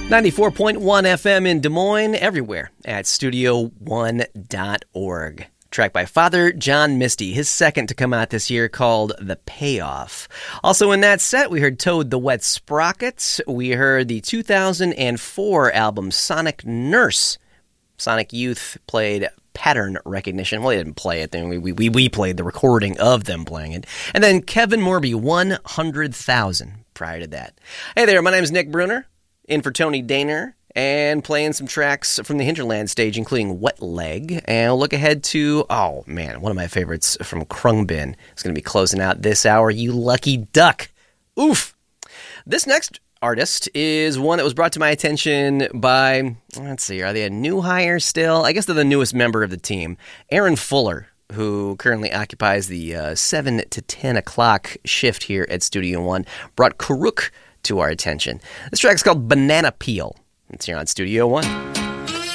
94.1 FM in Des Moines, everywhere at studio1.org. Track by Father John Misty, his second to come out this year, called The Payoff. Also in that set, we heard Toad the Wet Sprocket. We heard the 2004 album Sonic Nurse. Sonic Youth played Pattern Recognition. Well, they didn't play it. We played the recording of them playing it. And then Kevin Morby, 100,000 prior to that. Hey there, my name is Nick Bruner, in for Tony Daner, and playing some tracks from the Hinterland stage, including Wet Leg. And we'll look ahead to, oh man, one of my favorites from Krungbin. It's going to be closing out this hour, You Lucky Duck. Oof. This next artist is one that was brought to my attention by, let's see, are they a new hire still? I guess they're the newest member of the team. Aaron Fuller, who currently occupies the 7 to 10 o'clock shift here at Studio One, brought Karuk to our attention. This track is called Banana Peel. It's here on Studio One.